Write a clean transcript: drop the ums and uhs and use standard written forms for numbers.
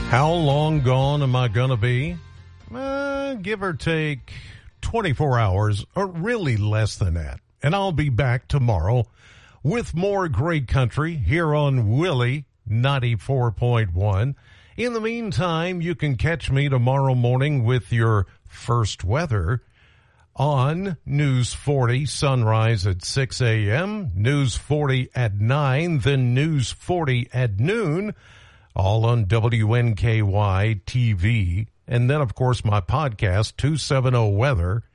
How long gone am I going to be? Give or take 24 hours, or really less than that. And I'll be back tomorrow with more great country here on Willie 94.1. In the meantime, you can catch me tomorrow morning with your first weather on News 40, sunrise at 6 a.m., News 40 at 9, then News 40 at noon, all on WNKY TV. And then, of course, my podcast, 270 Weather,